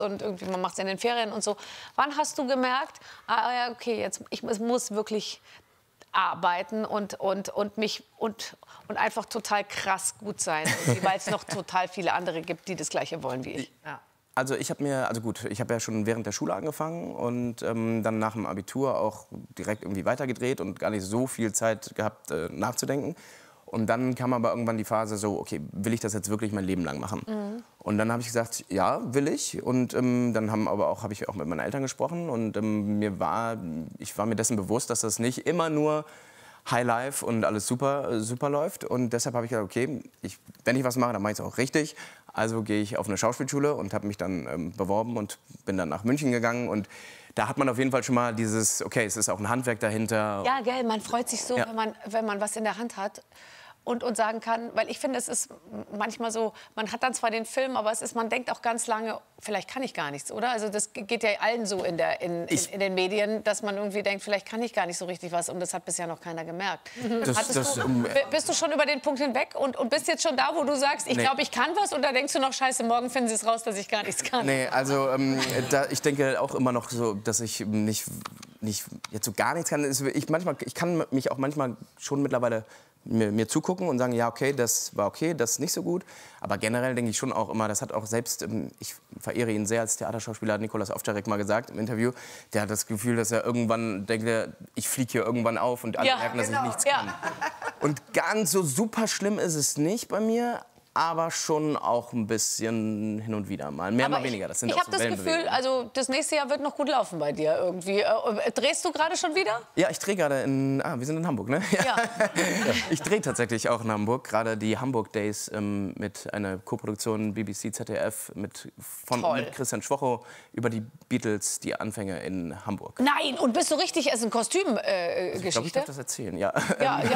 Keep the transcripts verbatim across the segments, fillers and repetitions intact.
und irgendwie man macht es in den Ferien und so. Wann hast du gemerkt, ah ja, okay, jetzt ich muss wirklich arbeiten und, und, und mich und, und einfach total krass gut sein, weil es noch total viele andere gibt, die das Gleiche wollen wie ich. Ja. Also ich habe mir, also gut, ich habe ja schon während der Schule angefangen und ähm, dann nach dem Abitur auch direkt irgendwie weitergedreht und gar nicht so viel Zeit gehabt äh, nachzudenken. Und dann kam aber irgendwann die Phase so, okay, will ich das jetzt wirklich mein Leben lang machen? Mhm. Und dann habe ich gesagt, ja, will ich. Und ähm, dann haben aber auch, habe ich auch mit meinen Eltern gesprochen und ähm, mir war, ich war mir dessen bewusst, dass das nicht immer nur High Life und alles super, super läuft. Und deshalb habe ich gesagt, okay, ich, wenn ich was mache, dann mache ich es auch richtig. Also gehe ich auf eine Schauspielschule und habe mich dann ähm, beworben und bin dann nach München gegangen. Und da hat man auf jeden Fall schon mal dieses, okay, es ist auch ein Handwerk dahinter. Ja, gell, man freut sich so, ja. wenn man, wenn man was in der Hand hat. Und, und sagen kann, weil ich finde, es ist manchmal so, man hat dann zwar den Film, aber es ist, man denkt auch ganz lange, vielleicht kann ich gar nichts, oder? Also das geht ja allen so in, der, in, in, in den Medien, dass man irgendwie denkt, vielleicht kann ich gar nicht so richtig was und das hat bisher noch keiner gemerkt. Das, das, du, um, bist du schon über den Punkt hinweg und, und bist jetzt schon da, wo du sagst, ich nee. glaube, ich kann was und da denkst du noch, scheiße, morgen finden sie es raus, dass ich gar nichts kann? Nee, also ähm, da, ich denke auch immer noch so, dass ich nicht, nicht jetzt so gar nichts kann. Ich, manchmal, ich kann mich auch manchmal schon mittlerweile Mir, mir zugucken und sagen, ja, okay, das war okay, das ist nicht so gut. Aber generell denke ich schon auch immer, das hat auch selbst, ich verehre ihn sehr als Theaterschauspieler, hat Nikolaus Ovtcharek mal gesagt im Interview, der hat das Gefühl, dass er irgendwann denkt, ich fliege hier irgendwann auf und alle ja, merken, dass genau. ich nichts kann. Ja. Und ganz so super schlimm ist es nicht bei mir, aber schon auch ein bisschen hin und wieder mal. Mehr, aber mal weniger. Das sind ich auch habe so das Gefühl, also das nächste Jahr wird noch gut laufen bei dir irgendwie. Äh, drehst du gerade schon wieder? Ja, ich drehe gerade in, ah, wir sind in Hamburg, ne? Ja. ja. Ich drehe tatsächlich auch in Hamburg, gerade die Hamburg Days ähm, mit einer Koproduktion B B C Z D F mit, von, mit Christian Schwocho über die Beatles, die Anfänge in Hamburg. Nein, und bist du richtig, es ist eine Kostümgeschichte? Äh, ich glaube, ich darf das erzählen, ja. Ja, ja.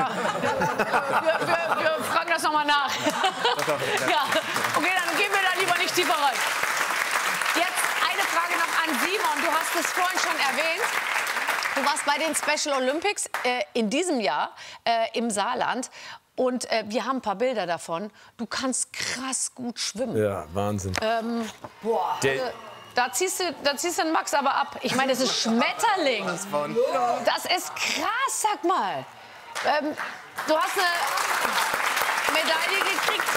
wir, wir, wir fragen das noch mal nach. Ja, okay, dann gehen wir da lieber nicht tiefer rein. Jetzt eine Frage noch an Simon. Du hast es vorhin schon erwähnt. Du warst bei den Special Olympics äh, in diesem Jahr äh, im Saarland. Und äh, wir haben ein paar Bilder davon. Du kannst krass gut schwimmen. Ja, Wahnsinn. Ähm, boah, also, da ziehst, du, da ziehst du den Max aber ab. Ich meine, das ist Schmetterling. Das ist krass, sag mal. Ähm, du hast eine Medaille gekriegt.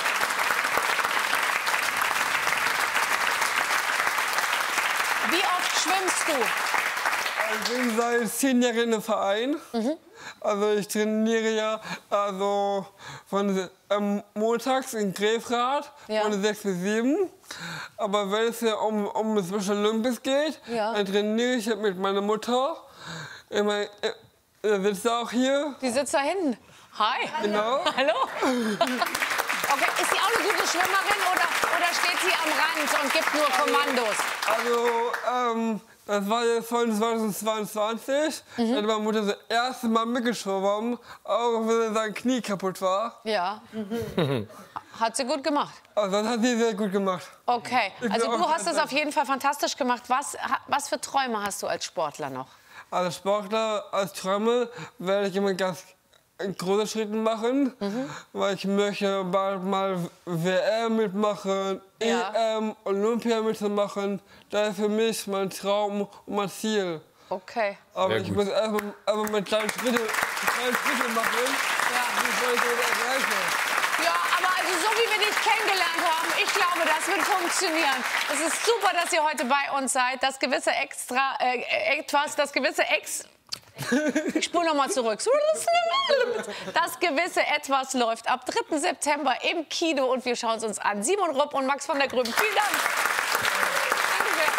Wie oft schwimmst du? Ich bin seit zehn Jahren im Verein. Mhm. Also ich trainiere ja also von ähm, montags in Grefrath ja. von sechs bis sieben. Aber wenn es ja um, um das Special Olympics geht, ja. dann trainiere ich mit meiner Mutter. Ich meine, er sitzt auch hier. Die sitzt da hinten. Hi. Genau. Hallo. Okay, ist sie auch eine gute Schwimmerin oder, oder steht sie am Rand und gibt nur Kommandos? Also, ähm, das war jetzt von zweitausendzweiundzwanzig. Mhm. Da hat meine Mutter das erste Mal mitgeschwommen, auch wenn sein Knie kaputt war. Ja. Mhm. Hat sie gut gemacht? Also das hat sie sehr gut gemacht. Okay, also du hast es auf jeden Fall fantastisch gemacht. Was, was für Träume hast du als Sportler noch? Als Sportler, als Träume werde ich immer ganz große Schritte machen, mhm. weil ich möchte bald mal W M mitmachen, ja. E M, Olympia mitmachen. Das ist für mich mein Traum und mein Ziel. Okay. Aber ich muss erstmal erst mit kleinen Schritten, kleinen Schritte machen, ja. bevor ich das erreiche. Ja, aber also so wie wir dich kennengelernt haben, ich glaube, das wird funktionieren. Es ist super, dass ihr heute bei uns seid. Das gewisse Extra, äh, etwas, das gewisse Ex... Ich spule noch mal zurück. Das gewisse Etwas läuft ab dritten September im Kino und wir schauen es uns an. Simon Rupp und Max von der Grüben. Vielen Dank. Danke sehr.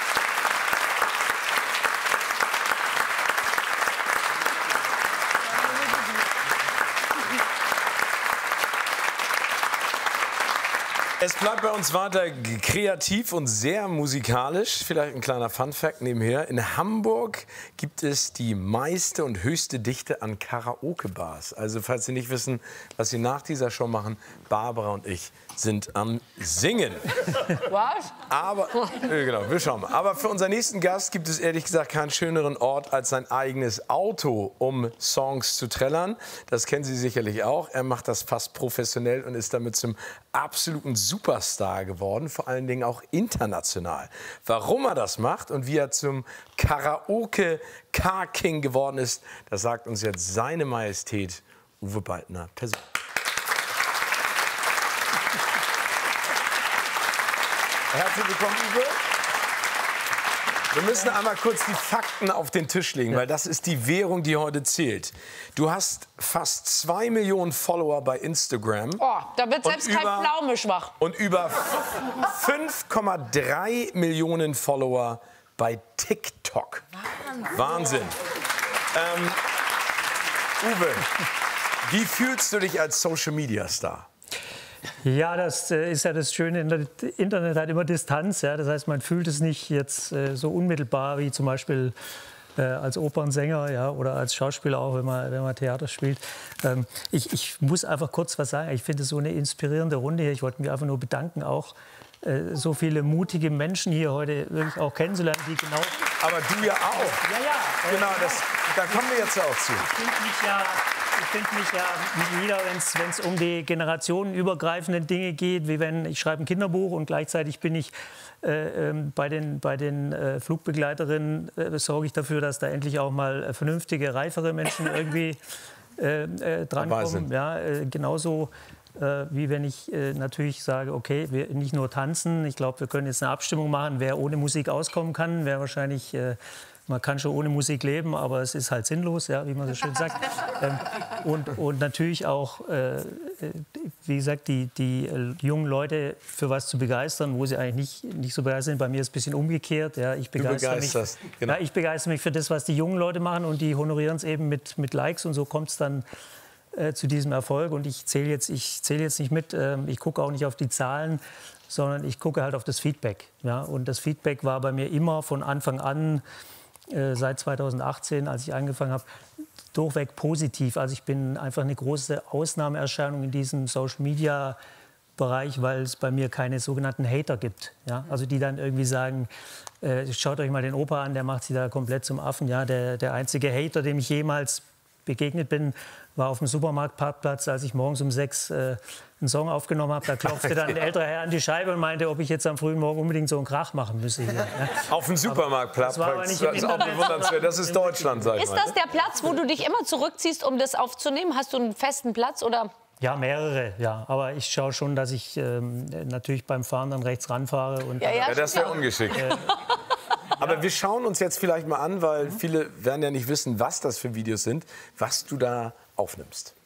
Es bleibt bei uns weiter kreativ und sehr musikalisch. Vielleicht ein kleiner Funfact nebenher. In Hamburg gibt es die meiste und höchste Dichte an Karaoke-Bars. Also falls Sie nicht wissen, was Sie nach dieser Show machen, Barbara und ich sind am Singen. Was? Aber, äh, genau, wir schauen mal. Aber für unseren nächsten Gast gibt es ehrlich gesagt keinen schöneren Ort als sein eigenes Auto, um Songs zu trällern. Das kennen Sie sicherlich auch. Er macht das fast professionell und ist damit zum absoluten Superstar geworden, vor allen Dingen auch international. Warum er das macht und wie er zum Karaoke-Car-King geworden ist, das sagt uns jetzt seine Majestät Uwe Baldner persönlich. Herzlich willkommen, Uwe. Wir müssen einmal kurz die Fakten auf den Tisch legen, weil das ist die Währung, die heute zählt. Du hast fast zwei Millionen Follower bei Instagram. Oh, da wird selbst kein Pflaume schwach. Und über fünf Komma drei Millionen Follower bei TikTok. Wahnsinn. Wahnsinn. Ähm, Uwe, wie fühlst du dich als Social-Media-Star? Ja, das äh, ist ja das Schöne. Internet hat immer Distanz. Ja? Das heißt, man fühlt es nicht jetzt äh, so unmittelbar wie zum Beispiel äh, als Opernsänger, ja, oder als Schauspieler auch, wenn man, wenn man Theater spielt. Ähm, ich, ich muss einfach kurz was sagen. Ich finde es so eine inspirierende Runde hier. Ich wollte mich einfach nur bedanken, auch äh, so viele mutige Menschen hier heute wirklich auch kennenzulernen, die genau... Aber du ja auch. Ja, ja. Äh, genau, das, da kommen wir jetzt auch zu. Ich finde mich ja... Ich finde mich ja wieder, wenn es um die generationenübergreifenden Dinge geht, wie wenn ich schreibe ein Kinderbuch und gleichzeitig bin ich äh, äh, bei den, bei den äh, Flugbegleiterinnen, äh, sorge ich dafür, dass da endlich auch mal äh, vernünftige, reifere Menschen irgendwie äh, äh, drankommen. Ja, äh, genauso äh, wie wenn ich äh, natürlich sage, okay, wir nicht nur tanzen, ich glaube, wir können jetzt eine Abstimmung machen, wer ohne Musik auskommen kann, wer wahrscheinlich... Äh, Man kann schon ohne Musik leben, aber es ist halt sinnlos, ja, wie man so schön sagt. ähm, und, und natürlich auch, äh, wie gesagt, die, die äh, jungen Leute für was zu begeistern, wo sie eigentlich nicht, nicht so begeistert sind. Bei mir ist es ein bisschen umgekehrt. Ja, ich begeister mich, genau. ja, ich begeister mich für das, was die jungen Leute machen, und die honorieren es eben mit, mit Likes, und so kommt es dann äh, zu diesem Erfolg. Und ich zähle jetzt, ich zähl jetzt nicht mit, äh, ich gucke auch nicht auf die Zahlen, sondern ich gucke halt auf das Feedback. Ja? Und das Feedback war bei mir immer von Anfang an, seit zweitausendachtzehn, als ich angefangen habe, durchweg positiv. Also ich bin einfach eine große Ausnahmeerscheinung in diesem Social-Media-Bereich, weil es bei mir keine sogenannten Hater gibt. Ja? Also die dann irgendwie sagen, äh, schaut euch mal den Opa an, der macht sich da komplett zum Affen. Ja? Der, der einzige Hater, dem ich jemals begegnet bin, war auf dem Supermarktparkplatz, als ich morgens um sechs äh, einen Song aufgenommen habe. Da klopfte dann ein älterer Herr an die Scheibe und meinte, ob ich jetzt am frühen Morgen unbedingt so einen Krach machen müsse. Hier, ja. Auf dem Supermarktplatz. Das, das ist auch bewundernswert. Das ist Deutschland, sag ich Ist mal. das der Platz, wo du dich immer zurückziehst, um das aufzunehmen? Hast du einen festen Platz, oder? Ja, mehrere, ja. Aber ich schaue schon, dass ich ähm, natürlich beim Fahren dann rechts ranfahre. Und ja, ja, ja, das wäre ungeschickt. Äh, Aber ja. wir schauen uns jetzt vielleicht mal an, weil viele werden ja nicht wissen, was das für Videos sind, was du da aufnimmst.